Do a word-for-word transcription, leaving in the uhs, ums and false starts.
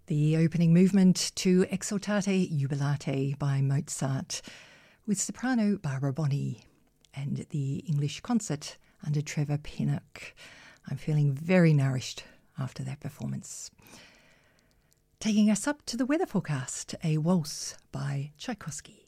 The opening movement to Exsultate Jubilate by Mozart with soprano Barbara Bonney and the English concert under Trevor Pinnock. I'm feeling very nourished after that performance. Taking us up to the weather forecast, a waltz by Tchaikovsky.